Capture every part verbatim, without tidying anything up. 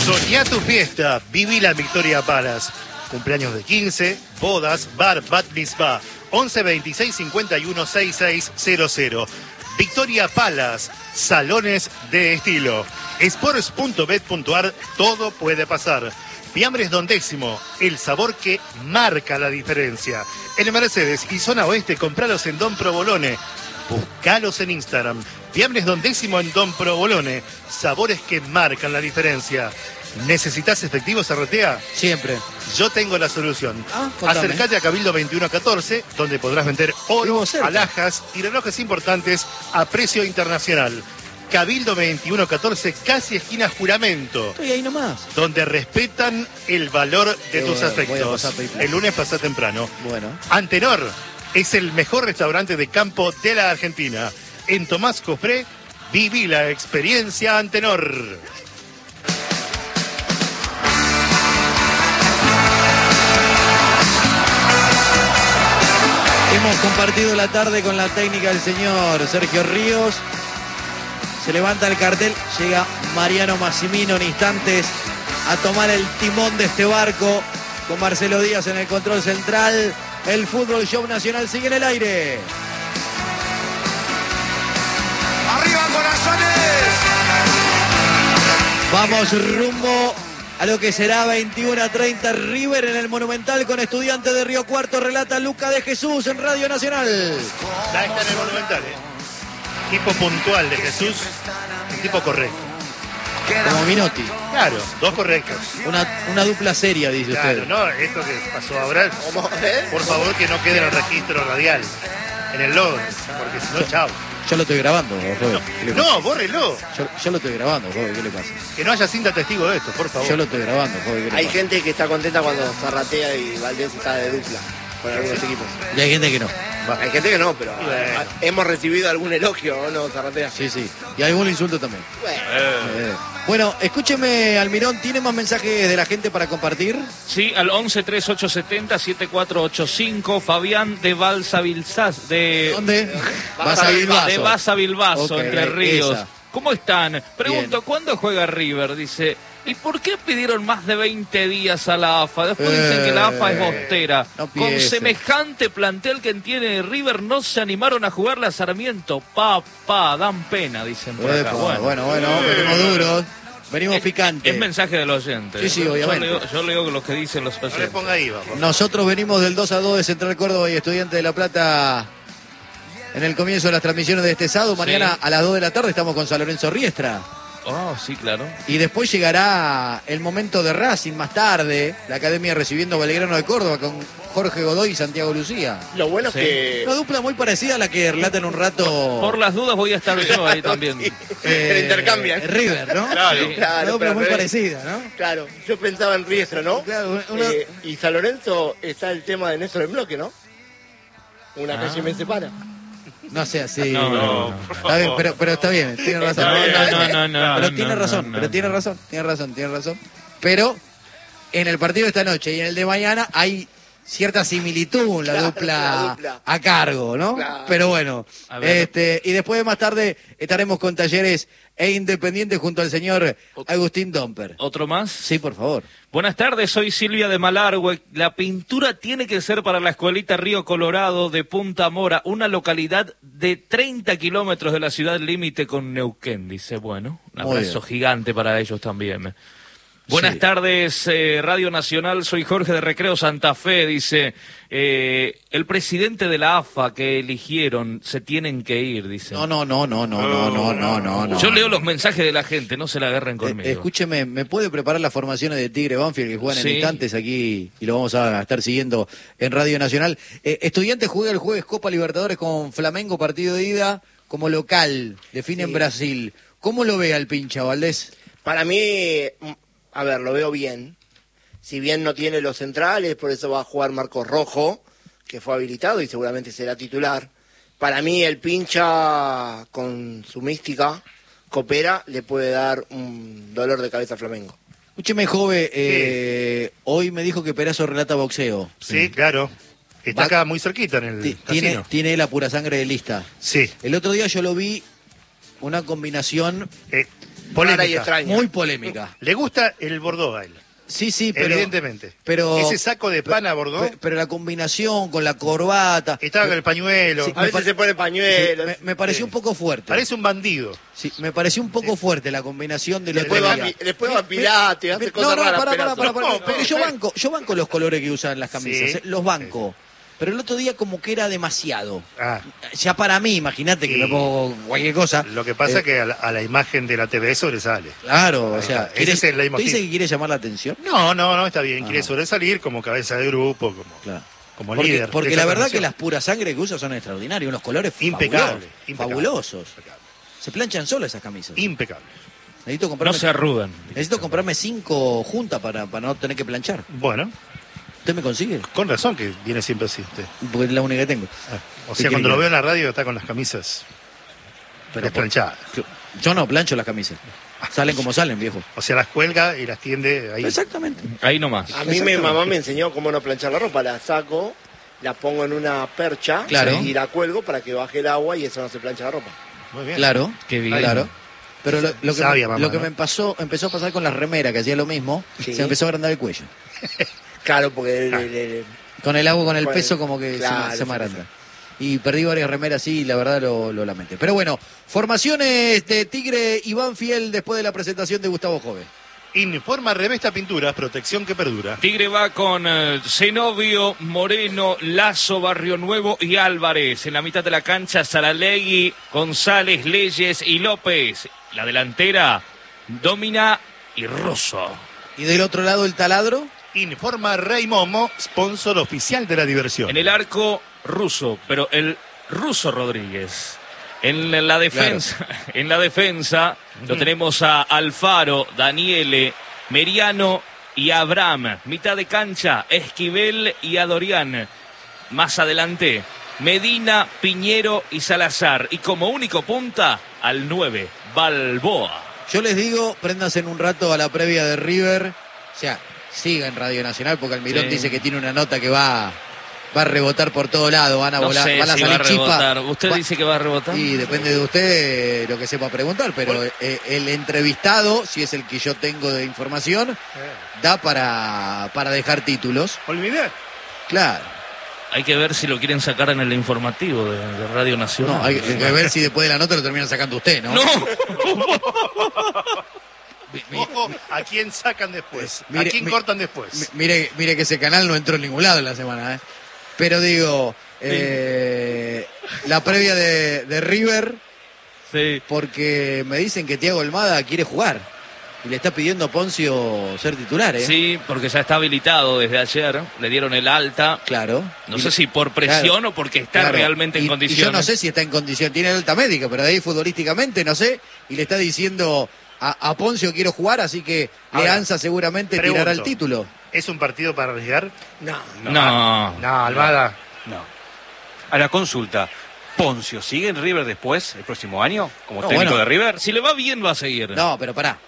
Soñá tu fiesta, viví la Victoria Palace. Cumpleaños de quince, bodas, bar, bat mitzvah. once veintiséis cincuenta y uno sesenta y seis cero cero. Victoria Palace, salones de estilo. Sports punto bet punto ar, todo puede pasar. Fiambres Don Décimo, el sabor que marca la diferencia. En Mercedes y zona oeste, compralos en Don Provolone. Buscalos en Instagram. Fiambres Don Décimo en Don Provolone. Sabores que marcan la diferencia. ¿Necesitas efectivo, Zarratea? Siempre. Yo tengo la solución. Ah, contame. Acercate a Cabildo veintiuno catorce, donde podrás vender oro, Vivo cerca. alhajas y relojes importantes a precio internacional. Cabildo veintiuno catorce, casi esquina Juramento, Estoy ahí nomás. donde respetan el valor de Qué tus bueno, voy a afectos. pasar PayPal. El lunes pasá temprano. Bueno. Antenor es el mejor restaurante de campo de la Argentina. En Tomás Cofré, viví la experiencia Antenor. Hemos compartido la tarde con la técnica del señor Sergio Ríos. Se levanta el cartel, llega Mariano Massimino en instantes a tomar el timón de este barco con Marcelo Díaz en el control central. El Fútbol Show Nacional sigue en el aire. ¡Arriba, corazones! Vamos rumbo a lo que será veintiuno a treinta. River en el Monumental con Estudiantes de Río Cuarto. Relata Luca de Jesús en Radio Nacional. Ya está en el Monumental, ¿eh? Tipo puntual de Jesús, un tipo correcto. Como Minotti. Claro, dos correctos. Una, una dupla seria, dice Claro, usted. no, esto que pasó ahora, ¿Cómo? ¿Eh? por favor que no quede en el registro radial, en el log, porque si no, chao. Yo lo estoy grabando, joven. ¿Qué le pasa? No, bórrelo. Yo, yo lo estoy grabando, joven. ¿Qué le pasa? Que no haya cinta testigo de esto, por favor. Yo lo estoy grabando, joven. ¿Qué le Hay pasa? gente que está contenta cuando Zarratea y Valdés está de dupla con algunos equipos. Y hay gente que no. Hay gente que no, pero Y bueno. ah, hemos recibido algún elogio, ¿o no, Zarratea? Sí, sí. Y algún insulto también. Bueno, Eh. Bueno, escúcheme, Almirón, ¿tiene más mensajes de la gente para compartir? Sí, al once treinta y ocho setenta setenta y cuatro ochenta y cinco, Fabián de Balsa Bilsas, de... ¿Dónde? Vas a Baza Bilbaso. De Baza Bilbaso, Ok, Entre Ríos. esa. ¿Cómo están? Pregunto, Bien. ¿cuándo juega River? Dice, ¿y por qué pidieron más de veinte días a la A F A? Después dicen que la A F A es Eh, bostera. no Con piense. semejante plantel que tiene River, no se animaron a jugarle a Sarmiento. Pa, pa, dan pena, dicen por acá. Epa, bueno, bueno, venimos duros. Venimos Es- picantes. Es mensaje del oyente. Sí, sí, Yo obviamente. leo, yo leo lo que dicen los No le oyentes. ponga I V A, por favor. Nosotros venimos del dos a dos de Central Córdoba y Estudiantes de La Plata en el comienzo de las transmisiones de este sábado. Mañana Sí. a las dos de la tarde estamos con San Lorenzo Riestra. Oh, sí, claro. Y después llegará el momento de Racing más tarde. La Academia recibiendo a Belgrano de Córdoba con Jorge Godoy y Santiago Lucía. lo bueno Sí. es que... Una dupla muy parecida a la que relata en un rato Por las dudas voy a estar yo ahí también. Sí. eh, Pero intercambian. River, ¿no? Claro. Una Claro, dupla pero muy al revés. parecida, ¿no? Claro, yo pensaba en Riestra, ¿no? Claro, una- Eh, y San Lorenzo está el tema de Néstor en bloque, ¿no? Una Ah. calle me separa. No sea así. No, no, no. Está bien, pero, pero está bien, tiene razón. No, no, no, no, no, pero no, tiene no, razón, no, pero no. tiene razón, tiene razón, tiene razón. Pero en el partido de esta noche y en el de mañana hay cierta similitud en la, Claro, dupla, la dupla. a cargo, ¿no? Claro. Pero bueno, A ver. este y después más tarde estaremos con Talleres e Independiente junto al señor Agustín Domper. ¿Otro más? Sí, por favor. Buenas tardes, soy Silvia de Malargüe. La pintura tiene que ser para la escuelita Río Colorado de Punta Mora, una localidad de treinta kilómetros de la ciudad límite con Neuquén. Dice, bueno, un Muy abrazo bien. gigante para ellos también. Buenas Sí. tardes, eh, Radio Nacional, soy Jorge de Recreo Santa Fe, dice, eh, el presidente de la A F A que eligieron se tienen que ir, dice. No, no, no, no, no, no, no, no, no, no. Yo leo los mensajes de la gente, no se la agarren Eh, conmigo. escúcheme, ¿me puede preparar las formaciones de Tigre Banfield que juegan Sí. en instantes aquí y lo vamos a estar siguiendo en Radio Nacional? Eh, Estudiantes juega el jueves Copa Libertadores con Flamengo, partido de ida como local, define en Sí. Brasil. ¿Cómo lo ve al pincha, Valdés? Para mí, mm, a ver, lo veo bien. Si bien no tiene los centrales, por eso va a jugar Marcos Rojo, que fue habilitado y seguramente será titular. Para mí, el pincha, con su mística, coopera, le puede dar un dolor de cabeza a Flamengo. Escúcheme, joven, eh, hoy me dijo que Perazo relata boxeo. Sí, claro. Está Va- acá muy cerquita en el Ti- Tiene, casino. tiene la pura sangre de lista. Sí. El otro día yo lo vi, una combinación Eh, Polémica. rara y extraña. Muy polémica. Le gusta el Bordeaux a él, Sí, sí, pero... evidentemente. Pero, Ese saco de pana Bordeaux, pe- pero la combinación con la corbata... estaba con el pañuelo. Sí, A veces me se pone Sí, pañuelos. me, me pareció Sí. un poco fuerte. Parece un bandido. Sí, me pareció un poco fuerte la combinación de los Después dos va, días. pi- después va a Mi- Pilates, mi- hace mi- cosas no, no, raras. para, para, Perazo. para, para, No, porque no, yo no. banco, yo banco los colores que usan las camisas, Sí. eh, los banco. Pero el otro día como que era demasiado. Ah, Ya para mí, imagínate que Sí. me pongo cualquier cosa. lo que pasa Eh, es que a la, a la imagen de la T V sobresale. Claro, o Ahí sea, está. ¿quiere- Ese es el ¿tú leitmotiv. dices que quiere llamar la atención? No, no, no, está bien. Quiere Ajá. sobresalir como cabeza de grupo, como, Claro. como Porque, líder. porque de la esa verdad que formación. las puras sangre que usa son extraordinarios, unos colores Impecable, fabulosos, impecable. fabulosos. Impecable. Se planchan solas esas camisas. Impecable. Necesito No comprarme, se arrugan. necesito comprarme cinco juntas para, para no tener que planchar. Bueno, ¿Usted me consigue? con razón que viene siempre así usted. Porque es la única que tengo. Ah, o ¿Qué sea, cuando quiere lo que veo en la radio está con las camisas Pero por- desplanchadas. Yo no plancho las camisas. Salen como salen, viejo. O sea, las cuelga y las tiende ahí. Exactamente. Ahí nomás. A mí mi mamá me enseñó cómo no planchar la ropa. La saco, la pongo en una percha Claro. y la cuelgo para que baje el agua y eso no se plancha la ropa. Muy bien. Claro. Qué bien. Claro. Pero lo, lo que, Sabia, me, mamá, lo que ¿no? me pasó, empezó a pasar con las remeras, que hacía lo mismo, Sí. se me empezó a agrandar el cuello. Claro, porque el- Ah. el- el- Con el agua, con el Con el- peso, como que se claro, me- se, me sí, agranda. Y perdí varias remeras, sí, y la verdad lo, lo lamenté. Pero bueno, formaciones de Tigre y Banfield después de la presentación de Gustavo Jove. Informa Revesta Pinturas, protección que perdura. Tigre va con eh, Zenobio, Moreno, Lazo, Barrio Nuevo y Álvarez. En la mitad de la cancha, Saralegui, González, Leyes y López. La delantera, Domina y Rosso. Y del otro lado el taladro. Informa Rey Momo, sponsor oficial de la diversión. En el arco, Russo, pero el Russo Rodríguez. En la defensa, en la defensa lo tenemos a Alfaro, Daniele, Meriano y Abraham. Mitad de cancha, Esquivel y Adorián. Más adelante, Medina, Piñero y Salazar. Y como único punta, al nueve, Balboa. Yo les digo, préndanse en un rato a la previa de River. O sea, siga en Radio Nacional porque Almirón Sí. dice que tiene una nota que va, va a rebotar por todo lado. Van a No volar, sé van a si va a salir chispas. rebotar. ¿Usted Va- dice que va a rebotar? Y depende de usted eh, lo que sepa preguntar, pero eh, el entrevistado, si es el que yo tengo de información, Eh, da para, para dejar títulos. Olvidé. Claro. Hay que ver si lo quieren sacar en el informativo de, de Radio Nacional. No, hay que ver si después de la nota lo terminan sacando usted, ¿no? ¡No! Mi- mi- Ojo, ¿a quién sacan después? Mire, ¿A quién mi- cortan mi- después? mire, mire que ese canal no entró en ningún lado en la semana, ¿eh? Pero digo, eh, la previa de, de River, Sí. porque me dicen que Thiago Almada quiere jugar y le está pidiendo a Poncio ser titular, ¿eh? Sí, porque ya está habilitado desde ayer. Le dieron el alta. Claro. No Y sé le- si por presión Claro. o porque está Claro. realmente Y- en Y condiciones. yo no sé si está en condición, tiene alta médica, pero de ahí futbolísticamente no sé. Y le está diciendo a, a Poncio quiero jugar, así que Ahora, Leanza seguramente pregunto. tirará el título. ¿Es un partido para arriesgar? No. No. No, Almada. No. A la consulta, ¿Poncio sigue en River después, el próximo año, como No, técnico bueno. de River? Si le va bien, va a seguir. No, pero pará.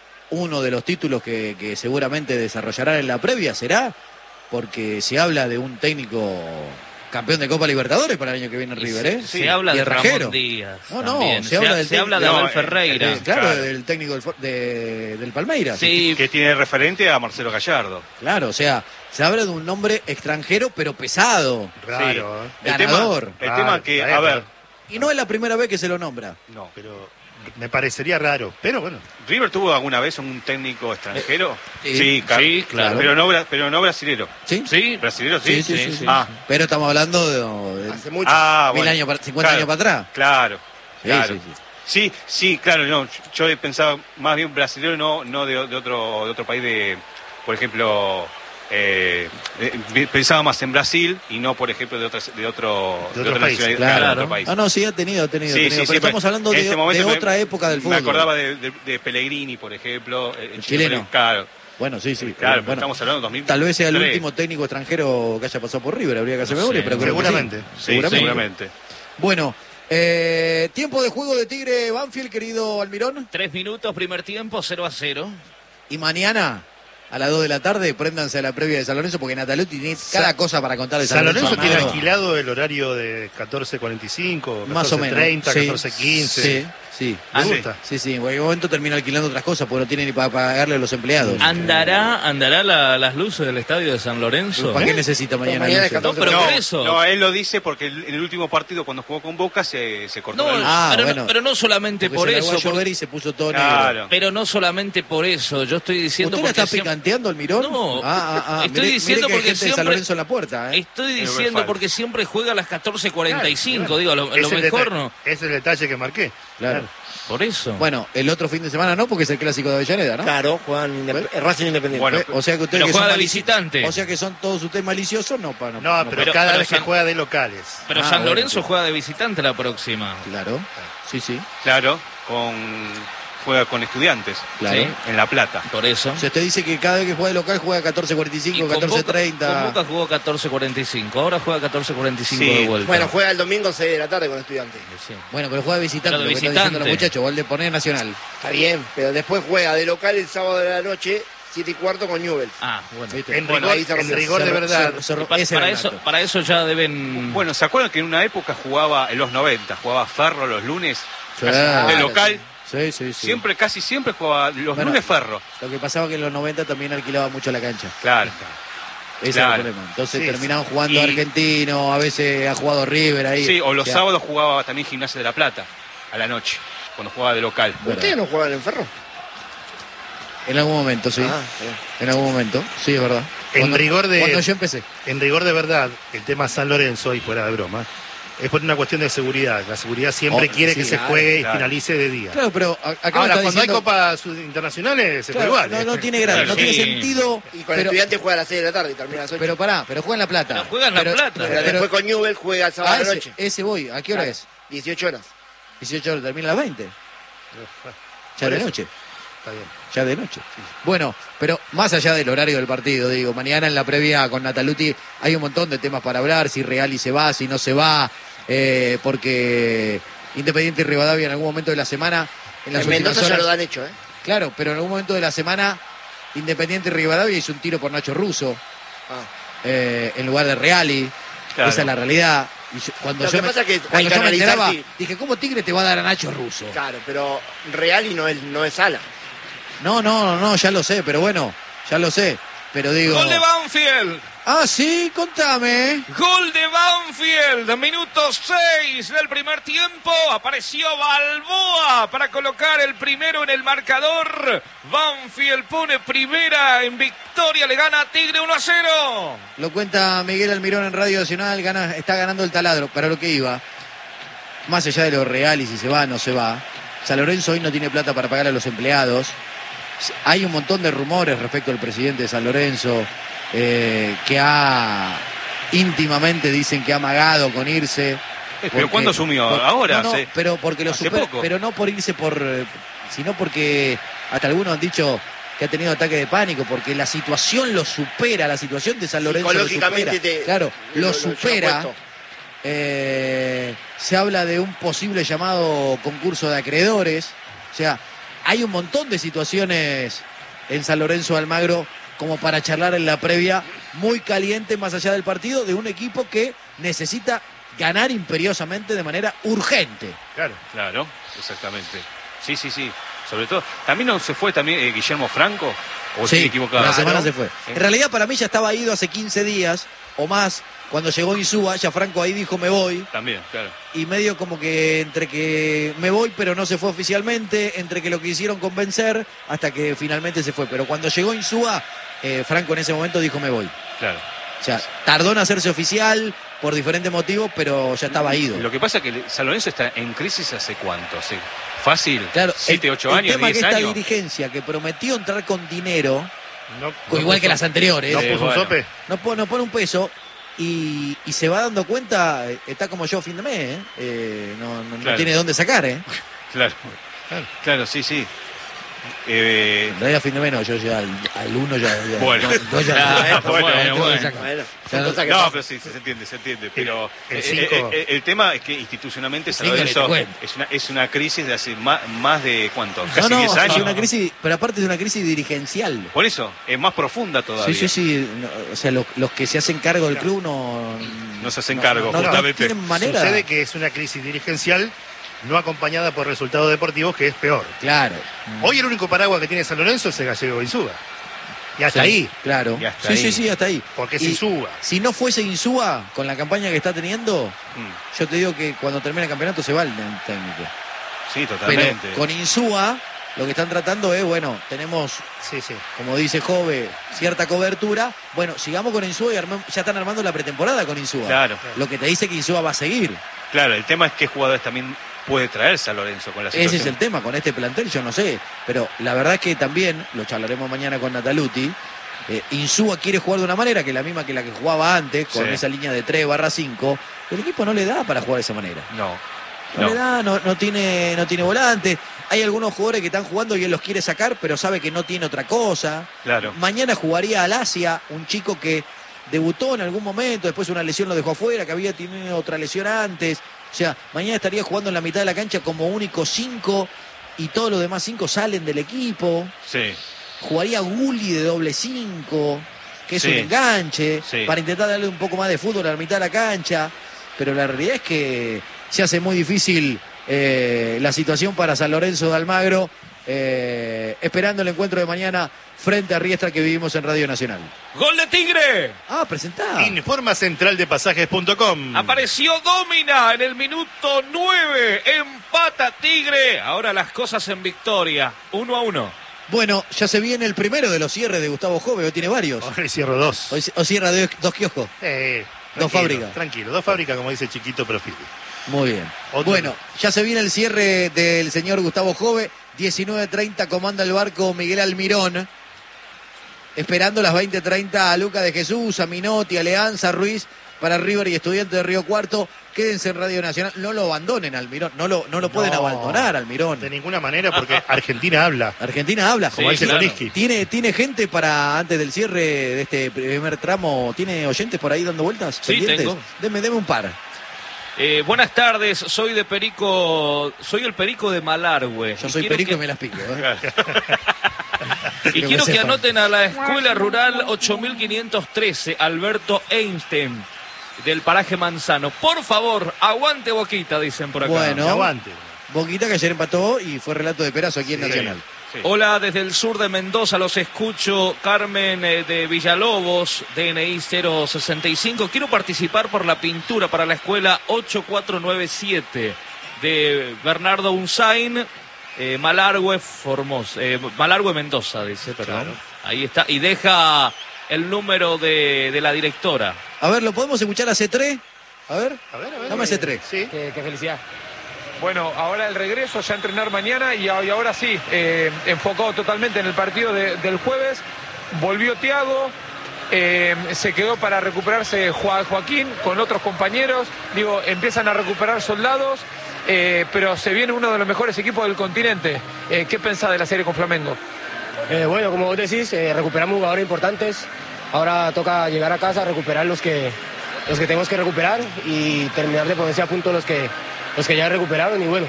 Uno de los títulos que, que seguramente desarrollarán en la previa será porque se habla de un técnico campeón de Copa Libertadores para el año que viene en Y River, se, ¿eh? se habla Y de el Rajero. Ramón Díaz. No, no, también. se habla ha- del se habla de técnico- Abel No, Ferreira. eh, Claro, Claro. del técnico del, for- de- del Palmeiras. Sí, Que tiene referente a Marcelo Gallardo. Claro, o sea, se habla de un nombre extranjero pero pesado. Raro, ¿eh? El Ganador. tema, el Claro, tema que, está a bien, ver, Y no es la primera vez que se lo nombra. no. Pero me parecería raro. Pero bueno, ¿River tuvo alguna vez un técnico extranjero? Sí. ca- Sí, claro. Pero no, bra- pero no brasilero. ¿Sí? sí. ¿Brasilero sí? Sí, sí, sí, sí. Ah, Pero estamos hablando de, de Hace mucho. ah, mil bueno. años, para- cincuenta Claro, años para atrás. Claro, Sí, claro. sí, sí. Sí, sí, claro, no. Yo he pensado más bien brasileño, no, no de, de otro, de otro país de, por ejemplo, eh, eh, pensaba más en Brasil y no, por ejemplo, de otras, de otro, De otro otra país, nacionalidad, claro. de otro país. Ah, no, sí, ha tenido, ha tenido. Sí, ha tenido. sí, pero sí, estamos pero hablando en de, este de momento me- otra época del fútbol. Me acordaba de, de- de Pellegrini, por ejemplo. el- el Chileno. Claro, Bueno, sí, sí. claro, pero Bueno, estamos hablando de dos mil tal vez sea el tres. último técnico extranjero que haya pasado por River, habría que hacer No memoria, sé, pero creo que sí. seguramente. Sí, seguramente. Bueno, eh, tiempo de juego de Tigre Banfield, querido Almirón. Tres minutos, primer tiempo, cero a cero. Y mañana, a las dos de la tarde, préndanse a la previa de San Lorenzo, porque Nataletti tiene cada cosa para contar de San, San Lorenzo tiene Almagro. alquilado el horario de catorce cuarenta y cinco, Más o catorce menos. treinta, Sí, catorce quince. Sí, Sí. Me Ah, sí. gusta. Sí, sí, en cualquier momento termina alquilando otras cosas porque no tiene ni para pagarle a los empleados. ¿Andará, andará la- las luces del estadio de San Lorenzo? ¿Para qué necesita mañana? mañana es luces? No, pero no, por eso. no, él lo dice porque el- en el último partido cuando jugó con Boca se, se cortó No, la luz. Ah, pero, bueno. no pero no solamente Porque por se largó eso. a llover por- y se puso todo negro. Claro. Pero no solamente por eso. Yo estoy diciendo ¿Usted la porque está siempre- picanteando el mirón? No, ah, ah, ah. estoy Mire- diciendo mire que hay porque gente de San siempre- Lorenzo en la puerta, ¿eh? Estoy Pero diciendo falta. porque siempre juega a las catorce cuarenta y cinco, digo, a lo, a Es lo el mejor detalle- no. Es el detalle que marqué. Claro. Por eso. Bueno, el otro fin de semana no, porque es el clásico de Avellaneda, ¿no? Claro, juegan Indep- eh, Racing Independiente. Bueno, Eh, O sea que ustedes pero que juega son de malici- visitante. O sea que son todos ustedes maliciosos, no, para No, pero, pero- cada pero vez que San- juega de locales. Pero Ah, San bueno, Lorenzo sí. juega de visitante la próxima. Claro. Sí, sí. Claro, con juega con Estudiantes Claro. Sí. en La Plata. Por eso. O sea, usted dice que cada vez que juega de local juega catorce cuarenta y Y cinco, con catorce Boca- treinta. Con Boca jugó catorce cuarenta y cinco. Ahora juega catorce cuarenta y cinco Sí. de vuelta. Bueno, juega el domingo seis de la tarde con Estudiantes. Sí. Bueno, pero juega de visitante, Pero de lo que están diciendo los visitante. muchachos, gol de poner Nacional. Está bien, pero después juega de local el sábado de la noche, siete y cuarto con Newell's. Ah, bueno. ¿Viste? En Bueno, rigor, ahí se en rompió. rigor de Se- verdad. se- se- Y pa- ese era para, el eso, dato. para eso ya deben... Bueno, ¿se acuerdan que en una época jugaba, en los noventa, jugaba Ferro los lunes? Sí. Casi Ah, de claro, local, Sí, sí, sí. siempre, casi siempre jugaba los Bueno, lunes Ferro. Lo que pasaba que en los noventa también alquilaba mucho la cancha. Claro. Ese Claro. era el problema. Entonces Sí, terminaban jugando Y- Argentino, a veces ha jugado River ahí. Sí, o los sea, sábados jugaba también Gimnasia de La Plata, a la noche, cuando jugaba de local. Bueno, ¿Ustedes no juegan en Ferro? en algún momento, sí. Ah, bien. En algún momento, sí, es verdad. En Cuando- rigor de- Cuando yo empecé. En rigor de verdad, el tema San Lorenzo, y fuera de broma, es por una cuestión de seguridad. La seguridad siempre Oh, quiere sí, que se claro, juegue claro. y finalice de día. Claro, pero a- acá me Ahora, está cuando diciendo- hay copas internacionales, se Claro, juega igual. no, ¿eh? no tiene gracia, no Sí. tiene sentido. Y con pero, Estudiantes juega a las seis de la tarde y termina a las ocho. pero pará, pero juega en La Plata. Pero juega en La Plata. pero, pero- después con Newell's juega el sábado Ah, de la ese, noche. ese voy. ¿A qué hora Claro, es? dieciocho horas. dieciocho horas, termina a las veinte. Ya Por de eso. noche. Está bien. Ya de noche. Bueno, pero más allá del horario del partido, digo, mañana en la previa con Nataluti hay un montón de temas para hablar, si Reali se va, si no se va, eh, porque Independiente y Rivadavia en algún momento de la semana, en las En últimas Mendoza ya horas- lo dan hecho, ¿eh? Claro, pero en algún momento de la semana Independiente y Rivadavia hizo un tiro por Nacho Russo Ah. eh, en lugar de Reali. Claro. Esa es la realidad. Y yo- cuando Lo yo que me, pasa es que hay cuando que yo me analizar enteraba, si- dije, ¿cómo Tigre te va a dar a Nacho Russo? Claro, pero Reali no es, no es ala. No, no, no, ya lo sé, pero bueno, ya lo sé. Pero digo. Gol de Banfield. Ah, sí, contame. Gol de Banfield. Minuto seis del primer tiempo. Apareció Balboa para colocar el primero en el marcador. Banfield pone primera en victoria. Le gana a Tigre uno a cero. Lo cuenta Miguel Almirón en Radio Nacional, gana, está ganando el taladro, para lo que iba. Más allá de lo real y si se va o no se va. San Lorenzo hoy no tiene plata para pagar a los empleados. Hay un montón de rumores respecto al presidente de San Lorenzo, eh, que ha íntimamente dicen que ha amagado con irse. Eh, ¿Pero porque- cuándo asumió? por- Ahora, no, no, hace- pero porque lo hace supera, poco. pero no por irse por, eh, sino porque hasta algunos han dicho que ha tenido ataque de pánico, porque la situación lo supera, la situación de San Lorenzo lo supera. Psicológicamente te- Claro, lo- lo lo- supera. lo puesto. Eh, se habla de un posible llamado concurso de acreedores. O sea, hay un montón de situaciones en San Lorenzo de Almagro como para charlar en la previa, muy caliente más allá del partido, de un equipo que necesita ganar imperiosamente de manera urgente. Claro. Claro, exactamente. Sí, sí, sí. Sobre todo, también no se fue también eh, Guillermo Franco, o estoy equivocado. una semana Claro. se fue. En realidad para mí ya estaba ido hace quince días o más. Cuando llegó Insúa, ya Franco ahí dijo me voy. También, claro. Y medio como que entre que me voy pero no se fue oficialmente, entre que lo quisieron convencer hasta que finalmente se fue. Pero cuando llegó Insúa, eh, Franco en ese momento dijo me voy. Claro. O sea, tardó en hacerse oficial por diferentes motivos, pero ya estaba ido. Lo que pasa es que San Lorenzo está en crisis hace cuánto, ¿sí? Fácil, Claro, siete, el- ocho el años, tema diez que esta años. dirigencia que prometió entrar con dinero, No, con- igual que las anteriores, No Sí, puso un bueno. sope. no, pone, no pone un peso y, y se va dando cuenta, eh, está como yo a fin de mes, ¿eh? Eh, no, no- no Claro. tiene dónde sacar, ¿eh? Claro. Claro. Claro, sí, sí. Eh, En realidad a fin de mes no, yo ya al, al uno ya... ya- Bueno. no, no, ya- Ah, ya- bueno, ya- ya- bueno. ya- ya- Bueno, Ya son no- cosas que no, pasan. pero sí, se entiende, se entiende. Pero el eh, cinco- eh, eh, el tema es que institucionalmente San Cinco ni Lorenzo te cuento. es una, es una crisis de hace más, más de, ¿cuánto? No, Casi no, diez es años. una crisis, pero aparte de una crisis dirigencial. Por eso, es más profunda todavía. Sí, sí, sí. no, o sea, los, los que se hacen cargo del club no... No se hacen cargo, no, no justamente. tienen manera. Sucede que es una crisis dirigencial no acompañada por resultados deportivos, que es peor. Claro. Hoy el único paraguas que tiene San Lorenzo es el Gallego Insúa. Y hasta Sí, ahí. Claro. Y hasta sí, ahí. sí, sí, hasta ahí. Porque es Y Insúa. Si no fuese Insúa, con la campaña que está teniendo, Mm. yo te digo que cuando termine el campeonato se va el técnico. Sí, Pero totalmente. con Insúa, lo que están tratando es, bueno, tenemos, Sí, sí. como dice Jove, cierta cobertura. Bueno, sigamos con Insúa y armemos- ya están armando la pretemporada con Insúa. Claro, Lo que te dice que Insúa va a seguir. claro. El tema es qué jugadores también puede traerse a Lorenzo con la situación. Ese es el tema, con este plantel yo no sé. Pero la verdad es que también, lo charlaremos mañana con Nataluti, eh, Insúa quiere jugar de una manera que es la misma que la que jugaba antes, con Sí. esa línea de tres barra cinco. El equipo no le da para jugar de esa manera. No. No, No. le da, no, no tiene, no tiene volante. Hay algunos jugadores que están jugando y él los quiere sacar, pero sabe que no tiene otra cosa. Claro. Mañana jugaría al Asia, un chico que debutó en algún momento, después una lesión lo dejó afuera, que había tenido otra lesión antes. O sea, mañana estaría jugando en la mitad de la cancha como único cinco y todos los demás cinco salen del equipo. Sí. Jugaría Gulli de doble cinco, que es Sí. un enganche, Sí. para intentar darle un poco más de fútbol a la mitad de la cancha. Pero la realidad es que se hace muy difícil eh, la situación para San Lorenzo de Almagro, eh, esperando el encuentro de mañana frente a Riestra que vivimos en Radio Nacional. ¡Gol de Tigre! Ah, presentá. Informa central de pasajes punto com. Apareció Domina en el minuto nueve. Empata Tigre. Ahora las cosas en victoria. Uno a uno. Bueno, ya se viene el primero de los cierres de Gustavo Jove, hoy tiene varios. Ahora cierro dos. Hoy, o cierra de- dos kioscos. Eh, Dos tranquilo, fábricas. Tranquilo, dos fábricas, como dice Chiquito Profili. Muy bien. Otro. Bueno, ya se viene el cierre del señor Gustavo Jove. diecinueve treinta comanda el barco Miguel Almirón. Esperando las veinte treinta a Luca de Jesús, a Minotti, a Leanza, Ruiz para River y Estudiantes de Río Cuarto. Quédense en Radio Nacional. No lo abandonen, Almirón. No lo, no lo pueden No, abandonar, Almirón. De ninguna manera, porque Argentina habla. Argentina habla. Como Sí, dice claro. Koniski. ¿Tiene, ¿Tiene gente para, antes del cierre de este primer tramo, tiene oyentes por ahí dando vueltas? Sí, pendientes? tengo. Deme, deme un par. Eh, buenas tardes, soy de Perico, soy el Perico de Malargüe. Yo Y soy quiero perico que- y me las pico. ¿eh? Y que quiero me que sepan. anoten a la Escuela Rural ocho mil quinientos trece, Alberto Einstein, del paraje Manzano. Por favor, aguante Boquita, dicen por acá. Bueno. Que aguante. Boquita que ayer empató y fue relato de Perazo aquí en Sí. Nacional. Sí. Hola, desde el sur de Mendoza los escucho. Carmen eh, de Villalobos, D N I cero sesenta y cinco. Quiero participar por la pintura para la escuela ocho cuatro nueve siete de Bernardo Unzain, eh, Malargüe Formosa, eh, Malargüe Mendoza, dice, perdón. Claro. Ahí está. Y deja el número de, de la directora. A ver, ¿lo podemos escuchar a C tres? A ver. A ver, a ver. Dame ese tres. Sí. Qué, qué felicidad. Bueno, ahora el regreso, ya entrenar mañana y, a- y ahora sí, eh, enfocado totalmente en el partido de- del jueves. Volvió Thiago, eh, se quedó para recuperarse Joa- Joaquín con otros compañeros. Digo, empiezan a recuperar soldados, eh, pero se viene uno de los mejores equipos del continente. Eh, ¿Qué pensás de la serie con Flamengo? Eh, bueno, como vos decís, eh, recuperamos jugadores importantes. Ahora toca llegar a casa, recuperar los que, los que tenemos que recuperar y terminar de ponerse a punto los que, los que ya recuperaron. Y bueno,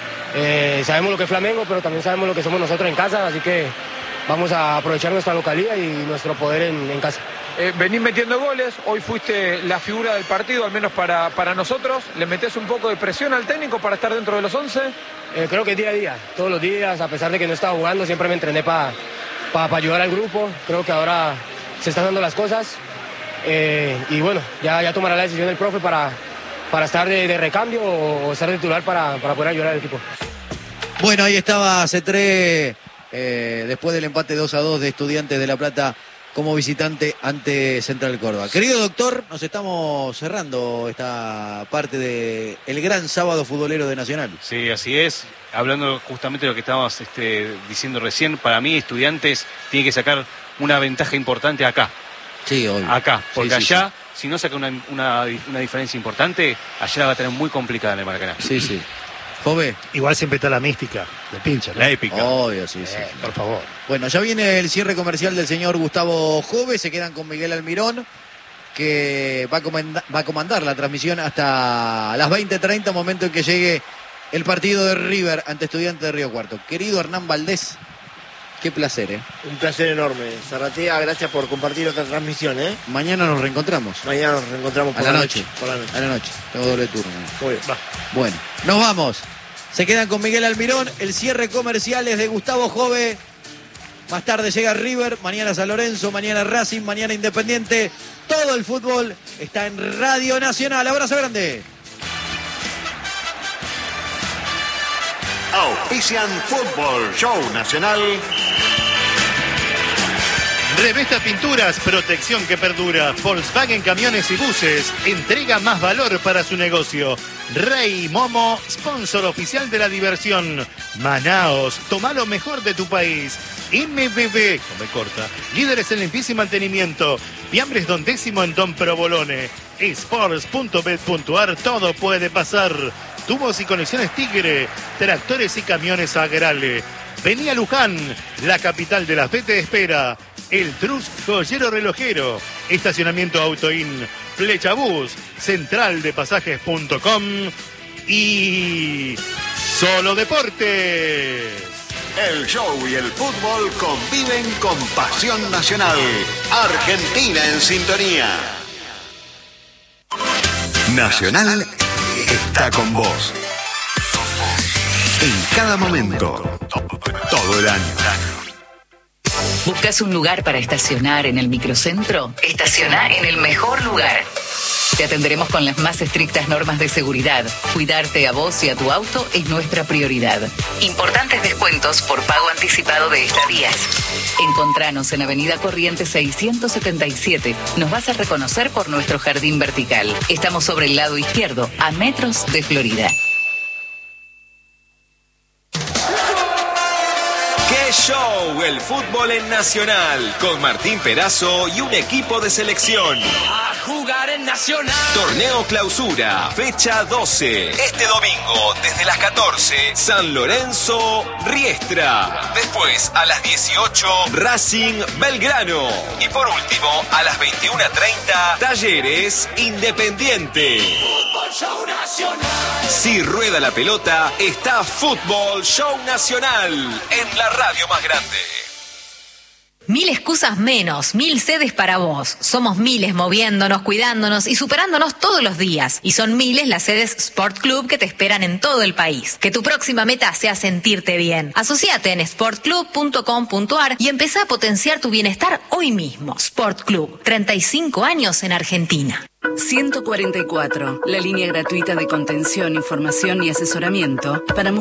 eh, sabemos lo que es Flamengo, pero también sabemos lo que somos nosotros en casa, así que vamos a aprovechar nuestra localía y nuestro poder en, en casa. Eh, venís metiendo goles, hoy fuiste la figura del partido, al menos para, para nosotros. ¿Le metés un poco de presión al técnico para estar dentro de los once? Eh, creo que día a día, todos los días, a pesar de que no estaba jugando, siempre me entrené para pa, pa ayudar al grupo. Creo que ahora se están dando las cosas. Eh, y bueno, ya, ya tomará la decisión el profe para, para estar de, de recambio o, o ser titular para, para poder ayudar al equipo. Bueno, ahí estaba C tres eh, después del empate dos a dos de Estudiantes de La Plata como visitante ante Central Córdoba. Querido doctor, nos estamos cerrando esta parte de el gran sábado futbolero de Nacional. Sí, así es. Hablando justamente de lo que estábamos este, diciendo recién, para mí Estudiantes tiene que sacar una ventaja importante acá. Sí, obvio. Acá, porque Sí, sí, allá, si no saca una, una, una diferencia importante, allá la va a tener muy complicada en el Maracaná. Sí, sí. Jove, Igual siempre está la mística del pincha, ¿no? La épica. obvio, sí, sí. Eh, sí. por favor. Bueno, ya viene el cierre comercial del señor Gustavo Jove, se quedan con Miguel Almirón, que va a, comanda- va a comandar la transmisión hasta las veinte treinta, momento en que llegue el partido de River ante Estudiantes de Río Cuarto. Querido Hernán Valdés, qué placer, ¿eh? Un placer enorme. Zarratea, gracias por compartir otra transmisión, ¿eh? Mañana nos reencontramos. Mañana nos reencontramos A por la la noche. noche. Por la noche. A la noche. Tengo doble turno. Muy bien. Bueno, nos vamos. Se quedan con Miguel Almirón. El cierre comercial es de Gustavo Jove. Más tarde llega River, mañana San Lorenzo, mañana Racing, mañana Independiente. Todo el fútbol está en Radio Nacional. Abrazo grande. Auspician Fútbol Show Nacional. Revesta Pinturas, protección que perdura. Volkswagen Camiones y Buses, entrega más valor para su negocio. Rey Momo, sponsor oficial de la diversión. Manaos, toma lo mejor de tu país. M B B, no me corta, líderes en limpieza y mantenimiento. Fiambres Don Décimo en Don Provolone. Sports punto bet punto ar, todo puede pasar. Tubos y conexiones Tigre, tractores y camiones Agrale. Vení a Luján, la capital de la fe te espera. El Trus Joyero Relojero, estacionamiento Autoin, Flechabús, central de pasajes punto com y Solo Deportes. El show y el fútbol conviven con pasión nacional. Argentina en sintonía. Nacional está con vos. En cada momento, todo el año. ¿Buscas un lugar para estacionar en el microcentro? Estaciona en el mejor lugar. Te atenderemos con las más estrictas normas de seguridad. Cuidarte a vos y a tu auto es nuestra prioridad. Importantes descuentos por pago anticipado de estadías. Encontranos en Avenida Corrientes seiscientos setenta y siete. Nos vas a reconocer por nuestro jardín vertical. Estamos sobre el lado izquierdo, a metros de Florida. ¡Qué show! El fútbol en Nacional, con Martín Perazo y un equipo de selección. A jugar en Nacional. Torneo Clausura, fecha doce. Este domingo, desde las catorce, San Lorenzo, Riestra. Después, a las dieciocho, Racing, Belgrano. Y por último, a las veintiuna treinta, Talleres, Independiente. Fútbol Show Nacional. Si rueda la pelota, está Fútbol Show Nacional en la radio más grande. Mil excusas menos, mil sedes para vos. Somos miles moviéndonos, cuidándonos y superándonos todos los días. Y son miles las sedes Sport Club que te esperan en todo el país. Que tu próxima meta sea sentirte bien. Asociate en sport club punto com punto ar y empezá a potenciar tu bienestar hoy mismo. Sport Club, treinta y cinco años en Argentina. ciento cuarenta y cuatro, la línea gratuita de contención, información y asesoramiento para